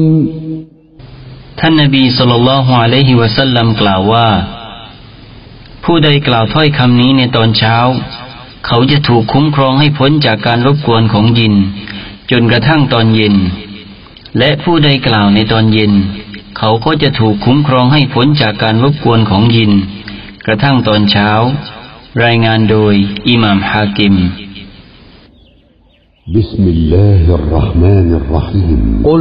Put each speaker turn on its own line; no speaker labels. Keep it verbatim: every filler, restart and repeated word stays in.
ท่านนบีศ็อลลัลลอฮุอะลัยฮิวะซัลลัมกล่าวว่าผู้ใดกล่าวถ้อยคำนี้ในตอนเช้าเขาจะถูกคุ้มครองให้พ้นจากการรบกวนของยินจนกระทั่งตอนเย็นและผู้ใดกล่าวในตอนเย็นเขาก็จะถูกคุ้มครองให้พ้นจากการรบกวนของยินกระทั่งตอนเช้ารายงานโดยอิหม่ามฮากิม
บิสมิลลาฮิรเราะห์มานิรเราะฮีม